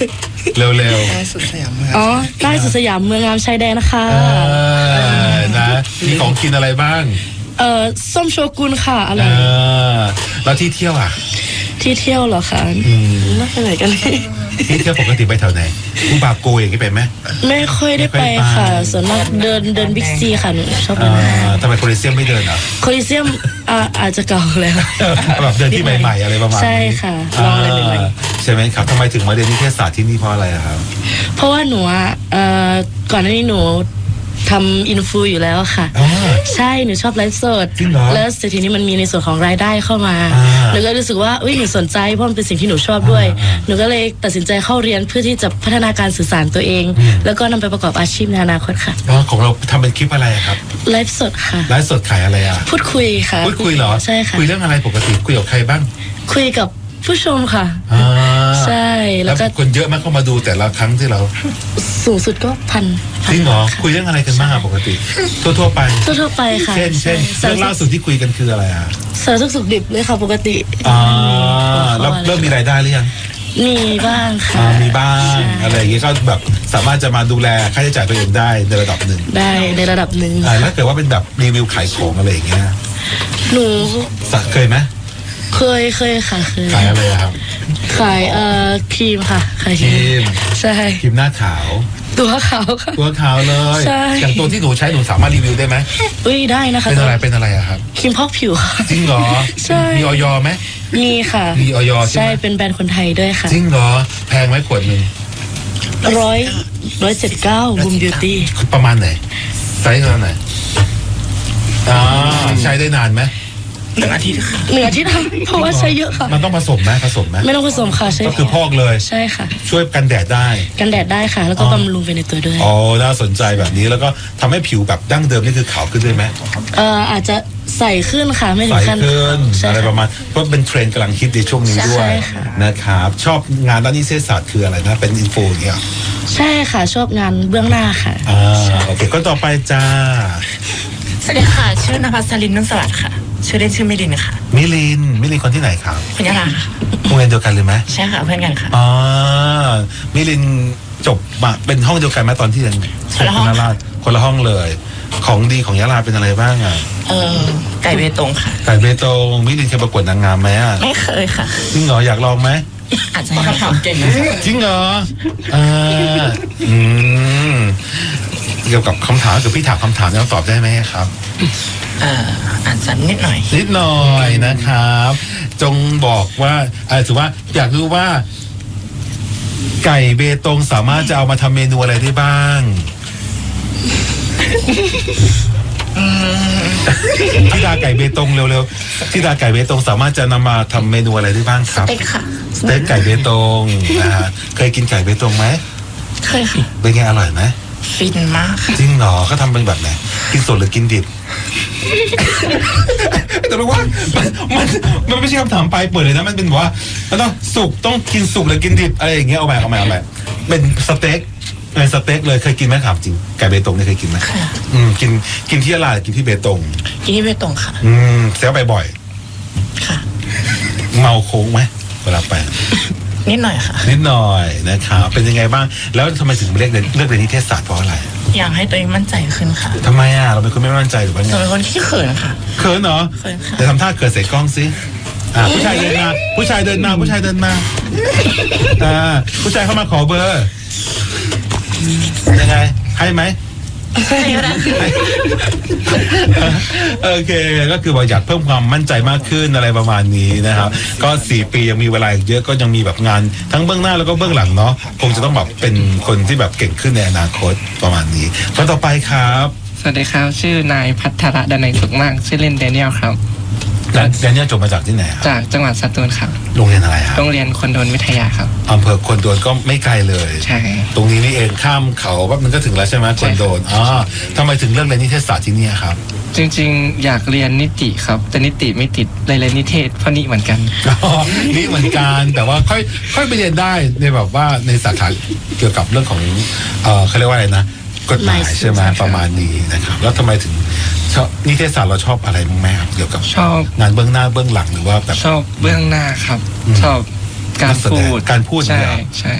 เร็วใต้สุดสยามเมืองอ๋อใต้สุดสยามเมืองงามชายแดนนะคะนะมีของกินอะไรบ้างส้มโชกุนค่ะอะไรแล้วที่เที่ยวอ่ะที่เที่ยวเหรอคะน่าไปไหนกันที่เที่ยวปกติไปแถวไหนอุบาโกอย่างนี้ไปไหมไม่ค่อยได้ไปค่ะส่วนมากเดินบิ๊กซีค่ะหนูชอบไปทำไมโคลิเซียมไม่เดินอ่ะโคลิเซียมอาจจะเก่าแล้วแบบเดินที่ใหม่ๆอะไรประมาณใช่ค่ะลองอะไรใหม่ๆใช่ไหมครับทำไมถึงมาเรียนนิเทศศาสตร์ที่นี่เพราะอะไรครับเพราะว่าหนูก่อนหน้านี้หนูทำอินฟูอยู่แล้วค่ะใช่หนูชอบไลฟ์สดแล้วทีนี้มันมีในส่วนของรายได้เข้ามาหนูก็รู้สึกว่าหนูสนใจเพราะมันเป็นสิ่งที่หนูชอบด้วยหนูก็เลยตัดสินใจเข้าเรียนเพื่อที่จะพัฒนาการสื่อสารตัวเองแล้วก็นำไปประกอบอาชีพในอนาคตค่ะของเราทำเป็นคลิปอะไรครับไลฟ์สดค่ะไลฟ์สดขายอะไรพูดคุยค่ะพูดคุยเหรอใช่ค่ะคุยเรื่องอะไรปกติคุยกับใครบ้างคุยกับผู้ชมค่ะใช่แล้วก็คนเยอะมากเข้ามาดูแต่ละครั้งที่เราสูงสุดก็พันจริงเหรอคุยเรื่องอะไรกันบ้างปกติทั่วไปค่ะเช่นเรื่องล่าสุดที่คุยกันคืออะไรสารสุขดิบเลยค่ะปกติแล้วเริ่มมีรายได้หรือยังมีบ้างค่ะมีบ้างอะไรอย่างเงี้ยก็แบบสามารถจะมาดูแลค่าใช้จ่ายตัวเองได้ในระดับหนึ่งได้ในระดับหนึ่งแล้วเกิดว่าเป็นแบบรีวิวขายของอะไรอย่างเงี้ยหนูเคยไหมเคยค่ะเคยขายอะไรครับขายครีมค่ะขายครีมใช่ครีมหน้าขาวตัวขาวค่ะตัวขาวเลยอย่างตัวที่หนูใช้หนูสามารถรีวิวได้ไหมได้นะคะเป็นอะไรอะครับครีมพอกผิวค่ะจริงเหรอใช่มีออยไหมมีค่ะมีออยใช่เป็นแบรนด์คนไทยด้วยค่ะจริงเหรอแพงไหมขวดนึง 179บูมบิวตี้ประมาณไหนไซส์เท่าไหร่ใช้ได้นานไหม 1 อาทิตย์ค่ะ1 อาทิตย์เพราะว่าใช้เยอะค่ะมันต้องผสมไหมไม่ต้องผสมค่ะใช่ก็คือพอกเลยใช่ค่ะช่วยกันแดดได้ค่ะแล้วก็บำรุงไปในตัวด้วยน่าสนใจแบบนี้แล้วก็ทำให้ผิวแบบดั้งเดิมนี่คือขาวขึ้นด้วยไหมอาจจะใสขึ้นค่ะไม่ถึงขั้นอะไรประมาณเพราะเป็นเทรนด์กำลังฮิตในช่วงนี้ด้วยนะครับชอบงานด้านนิเทศศาสตร์คืออะไรนะเป็นอินโฟอย่างเงี้ยใช่ค่ะชอบงานเบื้องหน้าค่ะโอเคก็ต่อไปจ้าสวัสดีค่ะชื่อนภัสรินนุ่นสวัสดิ์ค่ะชื่อเล่นชื่อมิลินค่ะมิลินคนที่ไหนครับคนยะลาค่ะโรงเรียนเดียวกันเลยไหมใช่ค่ะเพื่อนกันค่ะมิลินจบมาเป็นห้องเดียวกันไหมตอนที่เรียนคนละห้องเลยของดีของยะลาเป็นอะไรบ้างไก่เบตงค่ะไก่เบตงมิลินเคยประกวดนางงามไหมไม่เคยค่ะจริงเหรออยากลองไหมอาจจะเขาถามเก่งนะจริงเหรอเกี่ยวกับคำถามคือพี่ถามคำถามแล้วตอบได้ไหมครับอาจจะนิดหน่อยนะครับจงบอกว่าถือว่าอยากรู้ว่าไก่เบตงสามารถจะเอามาทำเมนูอะไรได้บ้างที่ดาไก่เบตงเร็วๆที่ดาไก่เบตงสามารถจะนำมาทำเมนูอะไรได้บ้างครับสเต็กไก่เบตงเคยกินไก่เบตงไหมเคยค่ะเป็นไงอร่อยไหมฟินมากจริงเหรอเขาทำเป็นแบบไหนกินสดหรือกินดิบแต่รู้ว่ามันไม่ใช่คำถามปลายเปิดเลยนะมันเป็นว่ามันต้องกินสุกหรือกินดิบอะไรอย่างเงี้ยเอาใหม่เป็นสเต็กเลยเคยกินไหมครับจริงไก่เบตงเนี่ยเคยกินไหมกินที่ยะลากินที่เบตงกินที่เบตงค่ะเสียไปบ่อยค่ะเมาโค้งไหมเวลาไปนิดหน่อยค่ะนิดหน่อยนะครับเป็นยังไงบ้างแล้วทำไมถึงเลือกเรียนนิเทศศาสตร์เพราะอะไรอยากให้ตัวเองมั่นใจขึ้นค่ะทำไมเราเป็นคนไม่มั่นใจหรือว่าไงเราเป็นคนขี้เขินค่ะเขินเหรอเขินค่ะแต่ทำท่าเขินใส่กล้องสิผู้ชายเดินมาผู้ชายเข้ามาขอเบอร์ยังไงให้ไหมโอเคก็คือว่าอยากเพิ่มความมั่นใจมากขึ้นอะไรประมาณนี้นะครับก็4 ปียังมีเวลาเยอะก็ยังมีแบบงานทั้งเบื้องหน้าแล้วก็เบื้องหลังเนาะคงจะต้องแบบเป็นคนที่แบบเก่งขึ้นในอนาคตประมาณนี้คนต่อไปครับสวัสดีครับชื่อนายภัทรดนัยฝึกมากชื่อเล่นแดเนียลครับแดเนียลจบมาจากที่ไหนครับจากจังหวัดสตูลครับโรงเรียนอะไรครับโรงเรียนคนโดนวิทยาครับอำเภอคนโดนก็ไม่ไกลเลยใช่ตรงนี้นี่เองข้ามเขาว่ามันก็ถึงแล้วใช่ไหมคนโดนทำไมถึงเลือกเรียนนิเทศศาสตร์ที่นี่ครับจริงๆอยากเรียนนิติครับแต่นิติไม่ติดเลยเรียนนิเทศเพราะนี่เหมือนกันนี่เหมือนกันแต่ว่าค่อยไปเรียนได้ในแบบว่าในสาขาเกี่ยวกับเรื่องของเขาเรียกว่าอะไรนะกฎหมายใช่ไหมประมาณนี้นะครับแล้วทำไมถึงชอบนิเทศศาสตร์เราชอบอะไรบ้างไหมครับเกี่ยวกับชอบงานเบื้องหน้าเบื้องหลังหรือว่าแบบชอบเบื้องหน้าครับชอบการพูดใช่